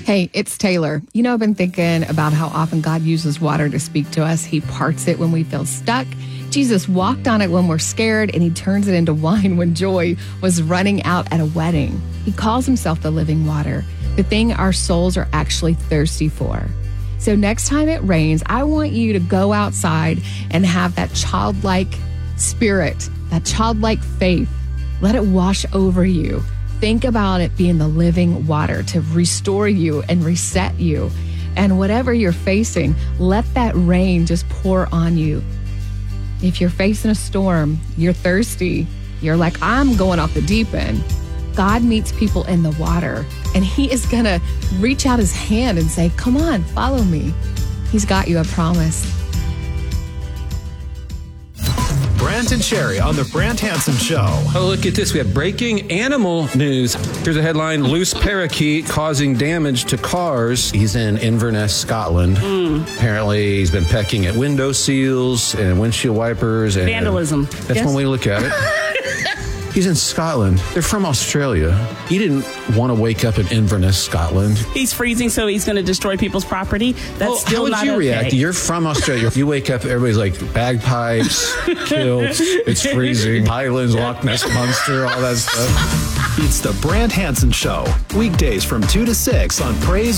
Hey, it's Taylor. You know, I've been thinking about how often God uses water to speak to us. He parts it when we feel stuck. Jesus walked on it when we're scared, and he turns it into wine when joy was running out at a wedding. He calls himself the living water, the thing our souls are actually thirsty for. So next time it rains, I want you to go outside and have that childlike spirit, that childlike faith. Let it wash over you. Think about it being the living water to restore you and reset you. And whatever you're facing, let that rain just pour on you. If you're facing a storm, you're thirsty, you're like, I'm going off the deep end. God meets people in the water, and he is going to reach out his hand and say, come on, follow me. He's got you a promise. Brant and Sherry on the Brant Hansen Show. Oh, look at this. We have breaking animal news. Here's a headline. Loose parakeet causing damage to cars. He's in Inverness, Scotland. Apparently, he's been pecking at window seals and windshield wipers. And vandalism. That's one way to look at it. He's in Scotland. They're from Australia. He didn't want to wake up in Inverness, Scotland. He's freezing, so he's going to destroy people's property. That's still not okay. How would you react? You're from Australia. You wake up, everybody's like bagpipes, kilts, it's freezing, Highlands, Loch Ness Monster, all that stuff. It's the Brant Hansen Show. Weekdays from 2 to 6 on Praise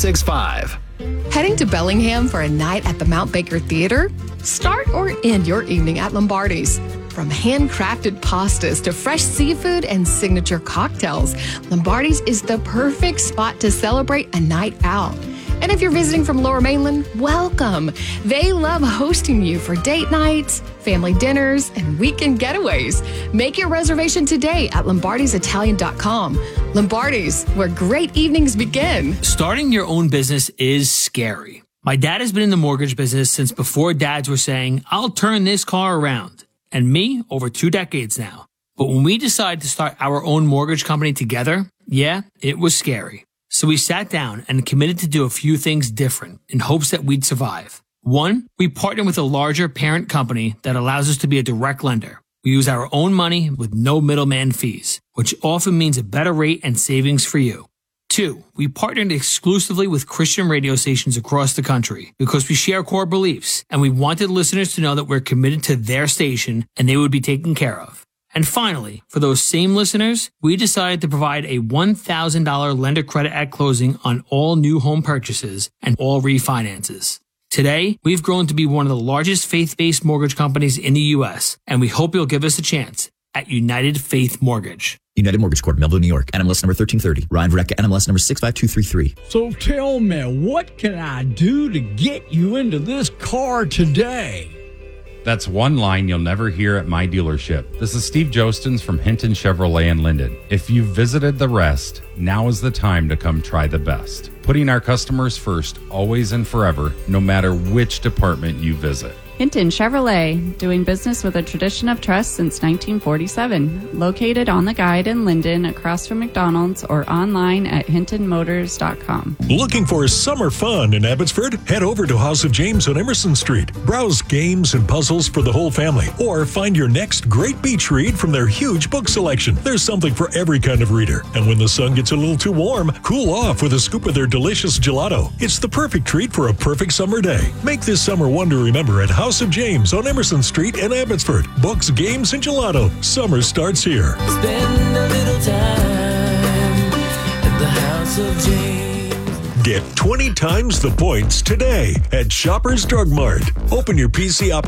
106.5. Heading to Bellingham for a night at the Mount Baker Theater? Start or end your evening at Lombardi's. From handcrafted pastas to fresh seafood and signature cocktails, Lombardi's is the perfect spot to celebrate a night out. And if you're visiting from Lower Mainland, welcome. They love hosting you for date nights, family dinners, and weekend getaways. Make your reservation today at lombardisitalian.com. Lombardi's, where great evenings begin. Starting your own business is scary. My dad has been in the mortgage business since before dads were saying, I'll turn this car around. And me, over 2 decades now. But when we decided to start our own mortgage company together, yeah, it was scary. So we sat down and committed to do a few things different in hopes that we'd survive. 1, we partnered with a larger parent company that allows us to be a direct lender. We use our own money with no middleman fees, which often means a better rate and savings for you. 2, we partnered exclusively with Christian radio stations across the country because we share core beliefs and we wanted listeners to know that we're committed to their station and they would be taken care of. And finally, for those same listeners, we decided to provide a $1,000 lender credit at closing on all new home purchases and all refinances. Today, we've grown to be one of the largest faith-based mortgage companies in the U.S., and we hope you'll give us a chance at United Faith Mortgage. United Mortgage Corp, Melville, New York. NMLS number 1330. Ryan Verrecka, NMLS number 65233. So tell me, what can I do to get you into this car today? That's one line you'll never hear at my dealership. This is Steve Jostens from Hinton Chevrolet in Linden. If you've visited the rest, now is the time to come try the best. Putting our customers first, always and forever, no matter which department you visit. Hinton Chevrolet, doing business with a tradition of trust since 1947. Located on the Guide in Linden, across from McDonald's, or online at hintonmotors.com. Looking for summer fun in Abbotsford? Head over to House of James on Emerson Street. Browse games and puzzles for the whole family, or find your next great beach read from their huge book selection. There's something for every kind of reader. And when the sun gets a little too warm, cool off with a scoop of their delicious gelato. It's the perfect treat for a perfect summer day. Make this summer one to remember at House of James on Emerson Street in Abbotsford. Books, games, and gelato. Summer starts here. Spend a little time at the House of James. Get 20 times the points today at Shoppers Drug Mart. Open your PC up